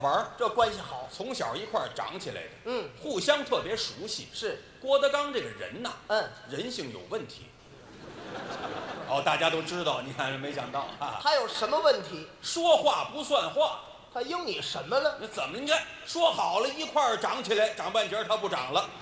玩儿， 这关系好。 从小一块儿长起来的， 嗯， 互相特别熟悉。 是， 郭德纲这个人呐，人性有问题。哦，大家都知道，你看没想到啊， 他有什么问题？ 说话不算话。 他应你什么了？ 那怎么？你看说好了一块儿长起来，长半截儿他不长了。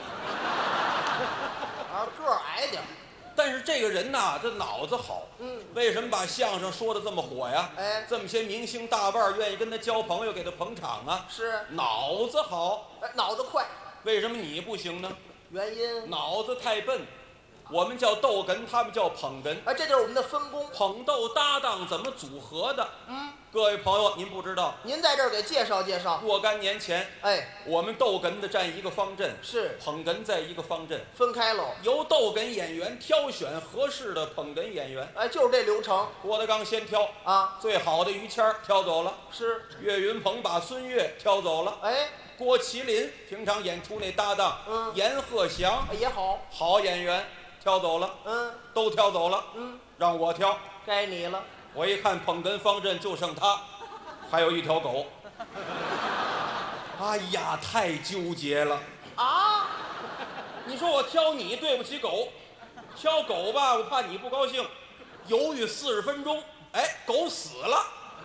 啊，个儿矮点儿。 但是这个人呐，这脑子好。为什么把相声说的这么火呀？ 哎， 这么些明星大腕儿愿意跟他交朋友，给他捧场啊。 是， 脑子好。 哎，脑子快。 为什么你不行呢？ 原因？ 脑子太笨。我们叫逗哏，他们叫捧哏。 哎，这就是我们的分工。 捧逗搭档怎么组合的？各位朋友，您不知道。 您在这儿给介绍介绍。 若干年前， 哎， 我们逗哏的占一个方阵， 是捧哏在一个方阵， 分开喽。 由逗哏演员挑选合适的捧哏演员。 哎，就是这流程。 郭德纲先挑啊， 最好的于谦儿挑走了， 是岳云鹏把孙越挑走了。 哎， 郭麒麟平常演出那搭档，阎鹤祥也好， 好演员挑走了，都挑走了，让我挑， 该你了。 我一看捧哏方阵就剩他，还有一条狗。哎呀，太纠结了啊！ 你说我挑你对不起狗，挑狗吧，我怕你不高兴，犹豫40分钟，哎，狗死了。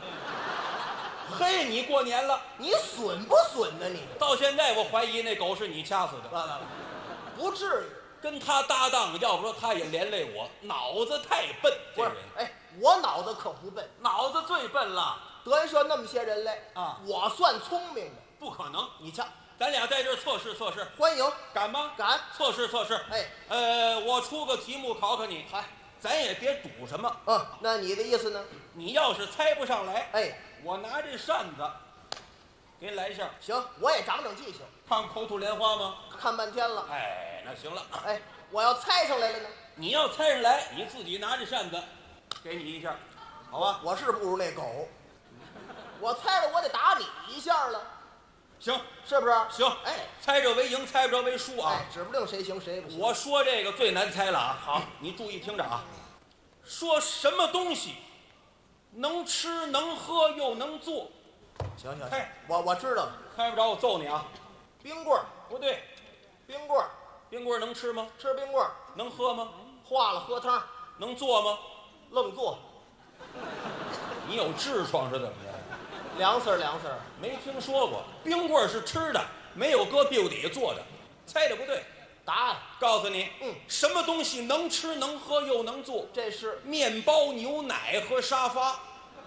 嘿，你过年了， 你损不损呢？你到现在我怀疑那狗是你掐死的。 不至于， 跟他搭档，要不说他也连累我，脑子太笨。 不是，哎，我脑子可不笨， 脑子最笨了。 德云社那么些人来啊， 我算聪明的。 不可能， 你瞧， 咱俩在这儿测试测试， 欢迎， 敢吗？ 敢， 测试测试。 哎， 我出个题目考考你， 嗨， 咱也别赌什么。 那你的意思呢？ 你要是猜不上来， 哎， 我拿这扇子给你来一下。 行，我也长长记性。 看口吐莲花吗？ 看半天了。 哎，那行了。 哎，我要猜上来了呢？ 你要猜上来，你自己拿着扇子，给你一下，好吧？ 我是不如那狗，我猜了我得打你一下了。 行， 是不是？ 行， 哎， 猜着为赢，猜不着为输啊。 哎，指不定谁行谁不行。 我说这个最难猜了啊。好，你注意听着啊。说什么东西能吃能喝又能做？ 行， 猜， 我知道了。 猜不着我揍你啊。 冰棍儿不对， 冰棍儿， 冰棍儿能吃吗？ 吃冰棍儿， 能喝吗？ 化了喝汤， 能做吗？ 愣做， 你有痔疮是怎么着？ 凉丝儿凉丝儿。 没听说过，冰棍儿是吃的，没有搁屁股底下做的。猜的不对， 答案告诉你，什么东西能吃能喝又能做？ 这是面包、牛奶和沙发。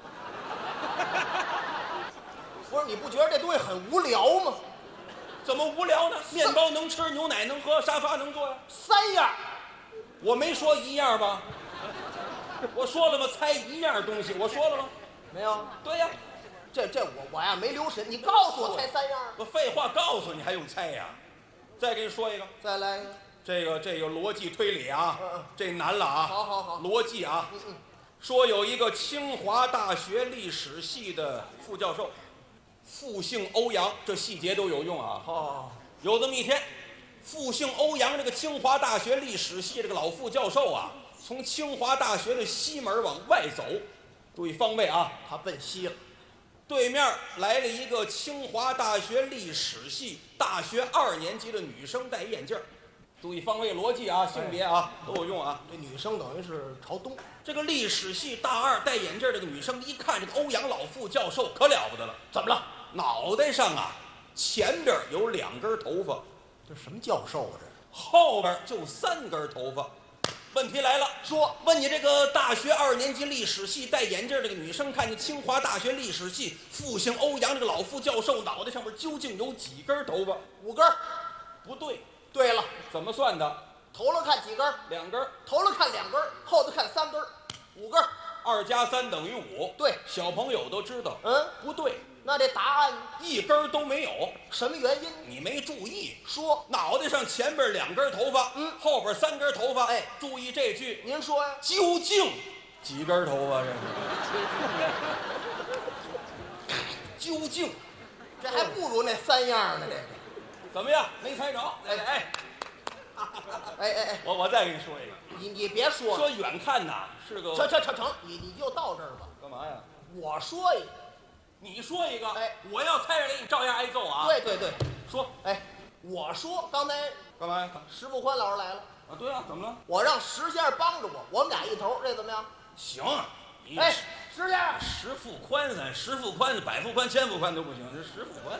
不是？你不觉得这东西很无聊吗？ 怎么无聊呢？面包能吃，牛奶能喝，沙发能坐呀。 3样， 我没说一样吧？我说了吗？猜一样东西，我说了吗？ 没有。 对呀， 这我呀没留神，你告诉我猜3样。 我废话告诉你，还用猜呀？再给你说一个， 再来一个。 这个逻辑推理啊，这难了啊。 好， 逻辑啊。说有一个清华大学历史系的副教授，复姓欧阳，这细节都有用啊。有这么一天，复姓欧阳这个清华大学历史系这个老副教授啊，从清华大学的西门往外走，注意方位啊， 他奔西了。 对面来了一个清华大学历史系大学2年级的女生，戴眼镜。注意方位逻辑啊，性别啊都有用啊。 这女生等于是朝东。 这个历史系大2戴眼镜这个女生一看这个欧阳老副教授可了不得了，怎么了？脑袋上啊前边有2根头发。 这什么教授啊？这后边就3根头发。问题来了， 说问你这个大学2年级历史系戴眼镜这个女生，看见清华大学历史系复姓欧阳这个老副教授脑袋上面究竟有几根头发 ？5根。 不对。 对了， 怎么算的？ 头了看几根 ？2根。 头了看2根，后头看3根，5根。 2加3等于5。 对， 小朋友都知道。不对。 那这答案 1根都没有。 什么原因？ 你没注意。 说脑袋上前边2根头发，后边3根头发。 哎， 注意这句。 您说呀？ 究竟几根头发？这究竟， 这还不如那3样呢。这个怎么样？没猜着？ 哎， 我再给你说一个。 你别说了。 说远看呐是个。 成，你就到这儿吧。 干嘛呀？ 我说一个。 你说一个， 哎， 我要猜着了，你照样挨揍啊。 对对对， 说哎，我说刚才干嘛呀？ 石富宽老师来了， 啊，对啊，怎么了？ 我让石先生帮着我们俩一头，这怎么样？ 行，你哎，石先生， 十副宽咱十副宽，百副宽、千副宽都不行，这十副宽。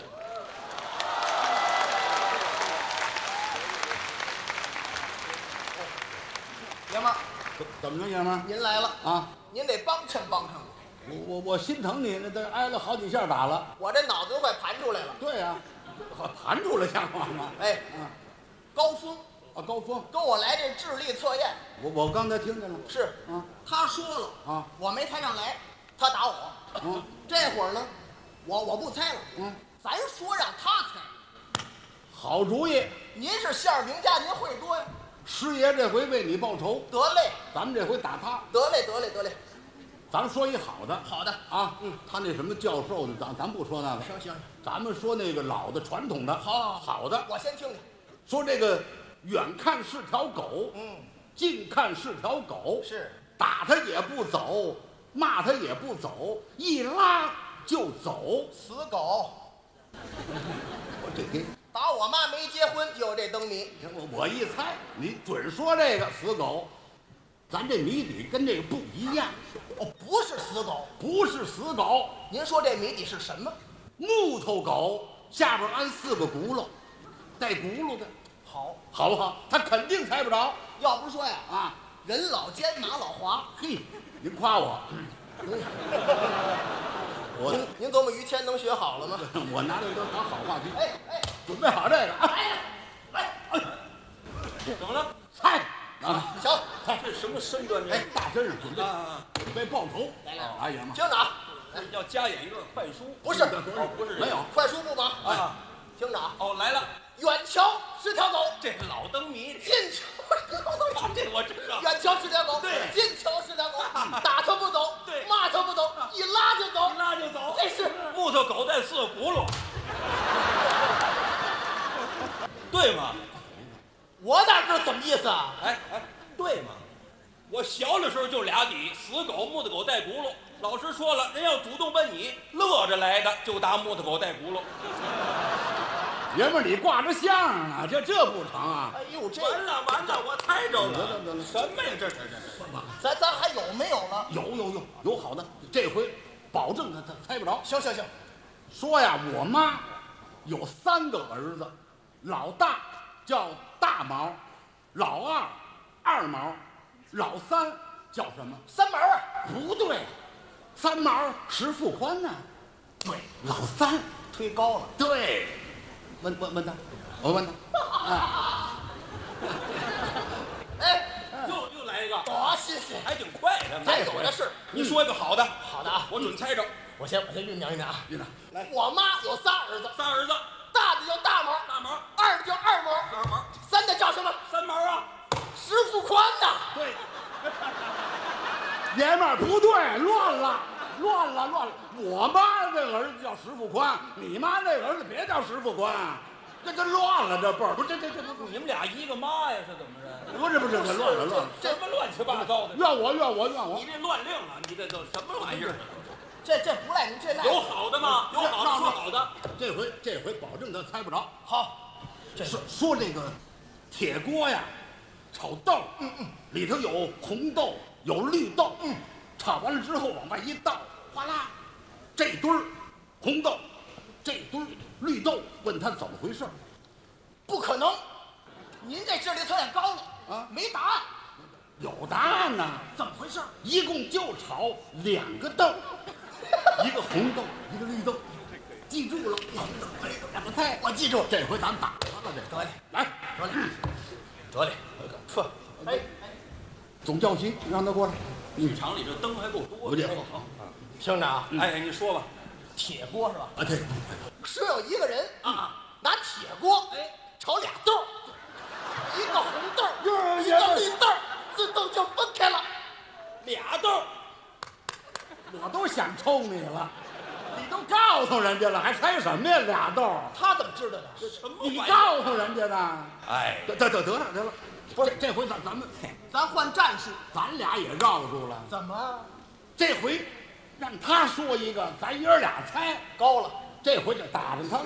爷们儿， 怎么着，爷们儿您来了， 啊？ 您得帮衬帮衬我， 我心疼你，那这挨了好几下打了。 我这脑子都快盘出来了。 对呀、盘出来像话吗？ 哎， 嗯， 高峰啊，高峰， 跟我来这智力测验， 我刚才听见了。 是， 啊， 他说了啊， 我没猜上来，他打我。 嗯， 这会儿呢，我不猜了， 嗯， 咱说让他猜。 好主意， 您是馅儿饼家，您会多呀。 师爷这回为你报仇， 得嘞， 咱们这回打他。 得嘞，得嘞，得嘞。 咱们说一好的好的， 啊，他那什么教授的，咱不说那个， 行， 咱们说那个老的传统的，好的。 我先听听。 说这个远看是条狗，近看是条狗， 是打他也不走，骂他也不走，一拉就走。 死狗， 我这给打我妈没结婚就有这灯谜。 我一猜，你准说这个死狗。咱这谜底跟这个不一样， 哦，不是死狗。 不是死狗， 您说这谜底是什么？ 木头狗下边安4个轱辘，带轱辘的，好不好？他肯定猜不着要不说呀， 啊！ 人老奸马老滑。 嘿，您夸我， 您琢磨于谦能学好了吗？ 我拿这都当好话题。 哎哎准备好这个啊！ 怎么了？ 猜啊！ 行， 这什么身段？ 哎，大身上准备啊， 准备报仇。 来哎爷们儿， 听着啊， 要加演一段快书。 不是不是没有快书不忙啊。 听着啊， 哦，来了， 远瞧是条狗， 这老灯谜， 近瞧是条狗。 这我知道。 远瞧是条狗， 对近瞧是条狗，打它不走， 对骂它不走，一拉就走， 一拉就走， 这是木头狗带4个轱辘，对吗？ 我哪知道怎么意思啊？ 哎，对吗？我小的时候就俩底，死狗、木头狗带轱辘。老师说了，人要主动奔你，乐着来的就打木头狗带轱辘。 爷们儿，你挂着相啊，这不成啊！ 哎呦，这完了，我猜着了。 得了什么呀？这咱还有没有了？ 有好的，这回保证他猜不着。 行， 说呀，我妈有3个儿子，老大叫大毛，老二二毛，老三叫什么？ 三毛啊， 不对，3毛石富宽呢？对，老三忒高了。 对，问他，我问他， 哎， 又来一个， 多新鲜！ 还挺快的。 咱有的是。 你说一个好的， 好的啊， 我准猜着。 我先酝酿酝酿啊。 院长， 来， 我妈有仨儿子， 3儿子， 大的叫大毛， 大毛、 二的叫二毛， 二毛、 三的叫什么？ 3毛啊。 石富宽呐。 对，爷们儿不对，乱了。我妈这儿子叫石富宽，你妈那儿子别叫石富宽，这乱了，这辈儿不是这你们俩一个妈呀？是怎么着？ 不是这乱了， 什么乱七八糟的？ 怨我， 你这乱令了，你这都什么玩意儿？ 这不赖您，这赖有好的吗？有好的说好的。 这回保证他猜不着。 好。 说这个铁锅呀，炒豆，里头有红豆，有绿豆，炒完了之后往外一倒，哗啦，这堆儿红豆，这堆儿绿豆，问他怎么回事儿？ 不可能，您这智力测验高了啊没答案， 有答案呢， 怎么回事？ 一共就炒2个豆，一个红豆，一个绿豆，记住了，2个菜， 我记住了。 这回咱打他了，这得嘞， 来， 得嘞，呵，哎， 总教习让他过来， 剧场里这灯还够多的。好， 听着啊， 哎，你说吧。 铁锅是吧？ 啊对， 说有一个人啊， 拿铁锅炒俩豆，一个红豆，一呀个绿豆，自动就分开了。 俩豆， 我都想抽你了，你都告诉人家了，还猜什么呀？2豆， 他怎么知道的？ 什么你玩意儿？ 告诉人家的。 哎， 得了，不是这回咱们咱换战术， 咱俩也绕住了。 怎么？ 这回让他说一个，咱爷儿俩猜。 高了， 这回就打扮他了。